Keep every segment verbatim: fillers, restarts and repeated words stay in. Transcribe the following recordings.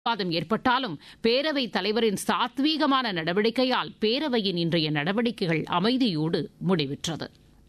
விவாதம் ஏற்பட்டாலும் பேரவைத் தலைவரின் சாத்வீகமான நடவடிக்கையால் பேரவையின் இன்றைய நடவடிக்கைகள் அமைதியோடு முடிவுற்றது.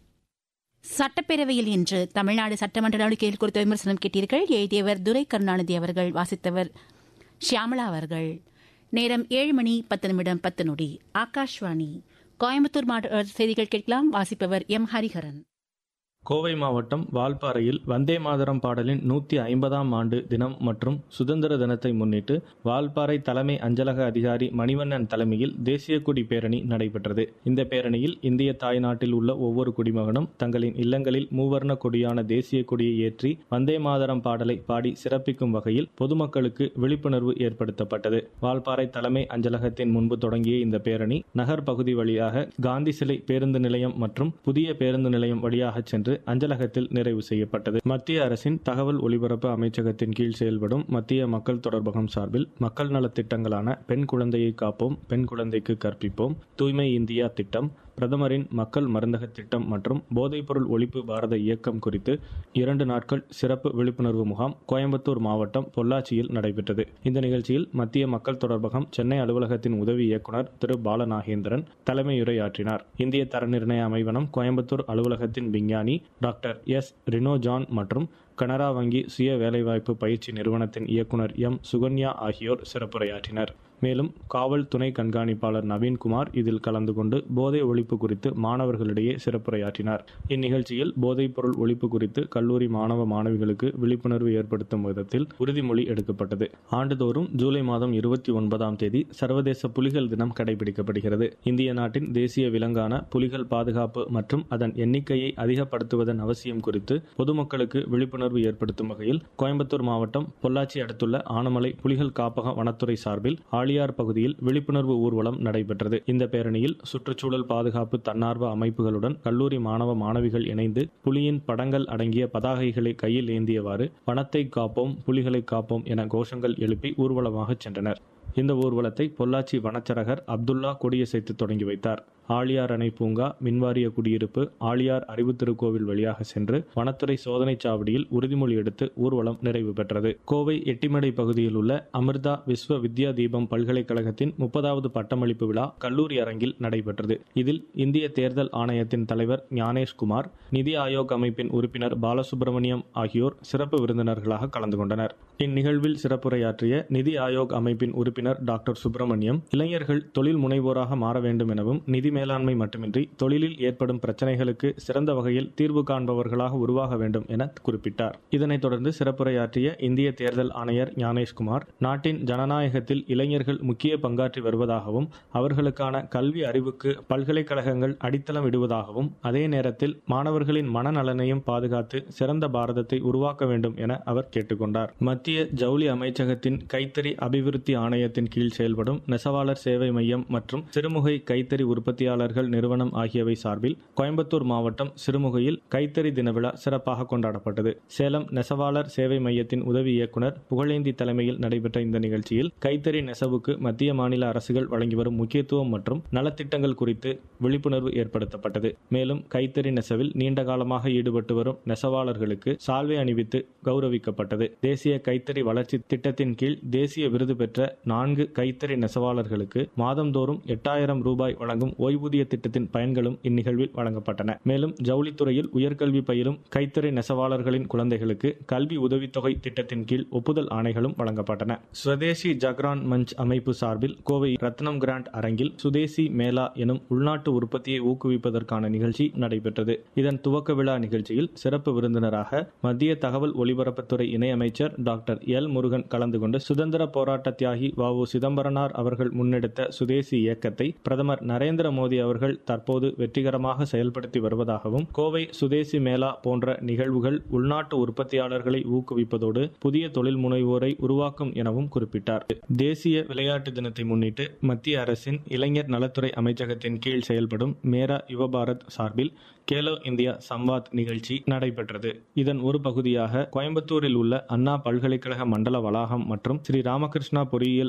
சட்டப்பேரவையில் இன்று தமிழ்நாடு சட்டமன்ற நடவடிக்கைகள் குறித்த விமர்சனம் கேட்டீர்கள். எழுதியவர் துரை கருணாநிதி அவர்கள், வாசித்தவர் ஷியாமளா அவர்கள். நேரம் ஏழு மணி பத்து நிமிடம் பத்து நொடி. ஆகாஷ்வாணி கோயம்புத்தூர் மாவட்ட செய்திகள் கேட்கலாம். வாசிப்பவர் எம் ஹரிஹரன். கோவை மாவட்டம் வால்பாறையில் வந்தே மாதரம் பாடலின் நூற்றி ஐம்பதாம் ஆண்டு தினம் மற்றும் சுதந்திர தினத்தை முன்னிட்டு வால்பாறை தலைமை அஞ்சலக அதிகாரி மணிவண்ணன் தலைமையில் தேசிய கொடி பேரணி நடைபெற்றது. இந்த பேரணியில் இந்திய தாய்நாட்டில் உள்ள ஒவ்வொரு குடிமகனும் தங்களின் இல்லங்களில் மூவர்ண கொடியான தேசிய கொடியை ஏற்றி வந்தே மாதரம் பாடலை பாடி சிறப்பிக்கும் வகையில் பொதுமக்களுக்கு விழிப்புணர்வு ஏற்படுத்தப்பட்டது. வால்பாறை தலைமை அஞ்சலகத்தின் முன்பு தொடங்கிய இந்த பேரணி நகர் பகுதி வழியாக காந்தி சிலை பேருந்து நிலையம் மற்றும் புதிய பேருந்து நிலையம் வழியாக சென்று அஞ்சலகத்தில் நிறைவு செய்யப்பட்டது. மத்திய அரசின் தகவல் ஒலிபரப்பு அமைச்சகத்தின் கீழ் செயல்படும் மத்திய மக்கள் தொடர்பகம் சார்பில் மக்கள் நலத்திட்டங்களான பெண் குழந்தையை காப்போம், பெண் குழந்தைக்கு கற்பிப்போம், தூய்மை இந்தியா திட்டம், பிரதமரின் மக்கள் மருந்தக திட்டம் மற்றும் போதைப்பொருள் ஒழிப்பு பாரத இயக்கம் குறித்து இரண்டு நாட்கள் சிறப்பு விழிப்புணர்வு முகாம் கோயம்புத்தூர் மாவட்டம் பொள்ளாச்சியில் நடைபெற்றது. இந்த நிகழ்ச்சியில் மத்திய மக்கள் தொடர்பகம் சென்னை அலுவலகத்தின் உதவி இயக்குநர் திரு பாலநாகேந்திரன் தலைமையுரையாற்றினார். இந்திய தர நிர்ணய அமைவனம் கோயம்புத்தூர் அலுவலகத்தின் விஞ்ஞானி டாக்டர் எஸ் ரினோ ஜான் மற்றும் கனரா வங்கி சுய வேலைவாய்ப்பு பயிற்சி நிறுவனத்தின் இயக்குநர் எம் சுகன்யா ஆகியோர் சிறப்புரையாற்றினர். மேலும் காவல் துணை கண்காணிப்பாளர் நவீன்குமார் இதில் கலந்து கொண்டு போதை ஒழிப்பு குறித்து மாணவர்களிடையே சிறப்புரையாற்றினார். இந்நிகழ்ச்சியில் போதைப் பொருள் ஒழிப்பு குறித்து கல்லூரி மாணவ மாணவிகளுக்கு விழிப்புணர்வு ஏற்படுத்தும் விதத்தில் உறுதிமொழி எடுக்கப்பட்டது. ஆண்டுதோறும் ஜூலை மாதம் இருபத்தி ஒன்பதாம் தேதி சர்வதேச புலிகள் தினம் கடைபிடிக்கப்படுகிறது. இந்திய நாட்டின் தேசிய விலங்கான புலிகள் பாதுகாப்பு மற்றும் அதன் எண்ணிக்கையை அதிகப்படுத்துவதன் அவசியம் குறித்து பொதுமக்களுக்கு விழிப்புணர்வு ஏற்படுத்தும் வகையில் கோயம்புத்தூர் மாவட்டம் பொள்ளாச்சி அடுத்துள்ள ஆனமலை புலிகள் காப்பக வனத்துறை சார்பில் ஆழியார் பகுதியில் விழிப்புணர்வு ஊர்வலம் நடைபெற்றது. இந்த பேரணியில் சுற்றுச்சூழல் பாதுகாப்பு தன்னார்வ அமைப்புகளுடன் கல்லூரி மாணவ மாணவிகள் இணைந்து புலியின் படங்கள் அடங்கிய பதாகைகளை கையில் ஏந்தியவாறு வனத்தை காப்போம், புலிகளை காப்போம் என கோஷங்கள் எழுப்பி ஊர்வலமாக சென்றனர். இந்த ஊர்வலத்தை பொள்ளாச்சி வனச்சரகர் அப்துல்லா கொடியசைத்து தொடங்கி வைத்தார். ஆழியார் அணை பூங்கா, மின்வாரிய குடியிருப்பு, ஆழியார் அறிவு திருக்கோவில் வழியாக சென்று வனத்துறை சோதனை சாவடியில் உறுதிமொழி எடுத்து ஊர்வலம் நிறைவு பெற்றது. கோவை எட்டிமடை பகுதியில் உள்ள அமிர்தா விஸ்வ வித்யா தீபம் பல்கலைக்கழகத்தின் முப்பதாவது பட்டமளிப்பு விழா கல்லூரி அரங்கில் நடைபெற்றது. இதில் இந்திய தேர்தல் ஆணையத்தின் தலைவர் ஞானேஷ்குமார், நிதி ஆயோக் அமைப்பின் உறுப்பினர் பாலசுப்ரமணியம் ஆகியோர் சிறப்பு விருந்தினர்களாக கலந்து கொண்டனர். இந்நிகழ்வில் சிறப்புரையாற்றிய நிதி ஆயோக் அமைப்பின் உறுப்பினர் டாக்டர் சுப்பிரமணியம், இளைஞர்கள் தொழில் முனைவோராக மாற வேண்டும் எனவும் நிதி மேலாண்மை மட்டுமின்றி தொழிலில் ஏற்படும் பிரச்சனைகளுக்கு சிறந்த வகையில் தீர்வு காண்பவர்களாக உருவாக வேண்டும் என குறிப்பிட்டார். இதனைத் தொடர்ந்து சிறப்புரையாற்றிய இந்திய தேர்தல் ஆணையர் ஞானேஷ்குமார், நாட்டின் ஜனநாயகத்தில் இளைஞர்கள் முக்கிய பங்காற்றி வருவதாகவும் அவர்களுக்கான கல்வி அறிவுக்கு பல்கலைக்கழகங்கள் அடித்தளம் இடுவதாகவும் அதே நேரத்தில் மாணவர்களின் மனநலனையும் பாதுகாத்து சிறந்த பாரதத்தை உருவாக்க வேண்டும் என அவர் கேட்டுக்கொண்டார். மத்திய ஜவுளி அமைச்சகத்தின் கைத்தறி அபிவிருத்தி ஆணையத்தின் கீழ் செயல்படும் நெசவாளர் சேவை மையம் மற்றும் சிறுமுகை கைத்தறி உற்பத்தியாளர்கள் நிறுவனம் ஆகியவை சார்பில் கோயம்புத்தூர் மாவட்டம் சிறுமுகையில் கைத்தறி தின விழா சிறப்பாக கொண்டாடப்பட்டது. சேலம் நெசவாளர் சேவை மையத்தின் உதவி இயக்குநர் புகழேந்தி தலைமையில் நடைபெற்ற இந்த நிகழ்ச்சியில் கைத்தறி நெசவுக்கு மத்திய மாநில அரசுகள் வழங்கி வரும் முக்கியத்துவம் மற்றும் நலத்திட்டங்கள் குறித்து விழிப்புணர்வு ஏற்படுத்தப்பட்டது. மேலும் கைத்தறி நெசவில் நீண்ட காலமாக ஈடுபட்டு வரும் நெசவாளர்களுக்கு சால்வை அணிவித்து கௌரவிக்கப்பட்டது. தேசிய கைத்தறி வளர்ச்சி திட்டத்தின் கீழ் தேசிய விருது பெற்ற நான்கு கைத்தறி நெசவாளர்களுக்கு மாதந்தோறும் எட்டாயிரம் ரூபாய் வழங்கும் ஓய்வூதிய திட்டத்தின் பயன்களும் இந்நிகழ்வில் வழங்கப்பட்டன. மேலும் ஜவுளித்துறையில் உயர்கல்வி பயிலும் கைத்தறி நெசவாளர்களின் குழந்தைகளுக்கு கல்வி உதவித்தொகை திட்டத்தின் கீழ் ஒப்புதல் ஆணைகளும் வழங்கப்பட்டன. சுதேசி ஜக்ரான் மஞ்ச் அமைப்பு சார்பில் கோவை ரத்னம் கிராண்ட் அரங்கில் சுதேசி மேளா எனும் உள்நாட்டு உற்பத்தியை ஊக்குவிப்பதற்கான நிகழ்ச்சி நடைபெற்றது. இதன் துவக்க விழா நிகழ்ச்சியில் சிறப்பு விருந்தினராக மத்திய தகவல் ஒலிபரப்புத்துறை இணையமைச்சர் டாக்டர் எல் முருகன் கலந்து கொண்டு சுதந்திர போராட்ட தியாகி வ உ சிதம்பரனார் அவர்கள் முன்னெடுத்த சுதேசி இயக்கத்தை பிரதமர் நரேந்திர மோடி அவர்கள் தற்போது வெற்றிகரமாக செயல்படுத்தி வருவதாகவும், கோவை சுதேசி மேளா போன்ற நிகழ்வுகள் உள்நாட்டு உற்பத்தியாளர்களை ஊக்குவிப்பதோடு புதிய தொழில் முனைவோரை உருவாக்கும் எனவும் குறிப்பிட்டார். தேசிய விளையாட்டு தினத்தை முன்னிட்டு மத்திய அரசின் இளைஞர் நலத்துறை அமைச்சகத்தின் கீழ் செயல்படும் மேரா யுவ பாரத் சார்பில் கேலோ இந்தியா சம்வாத் நிகழ்ச்சி நடைபெற்றது. இதன் ஒரு பகுதியாக கோயம்புத்தூரில் உள்ள அண்ணா பல்கலைக்கழக மண்டல வளாகம் மற்றும் ஸ்ரீ ராமகிருஷ்ணா பொறியியல்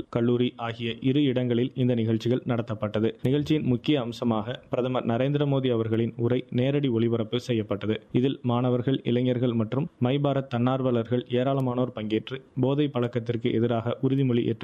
பொறியியல் கல்லூரி ஆகிய இரு இடங்களில் இந்த நிகழ்ச்சிகள் நடத்தப்பட்டது. நிகழ்ச்சியின் முக்கிய அம்சமாக பிரதமர் நரேந்திர மோடி அவர்களின் உரை நேரடி ஒளிபரப்பு செய்யப்பட்டது. இதில் மாணவர்கள், இளைஞர்கள் மற்றும் மை பாரத் தன்னார்வலர்கள் ஏராளமானோர் பங்கேற்று போதை பழக்கத்திற்கு எதிராக உறுதிமொழி ஏற்றுக்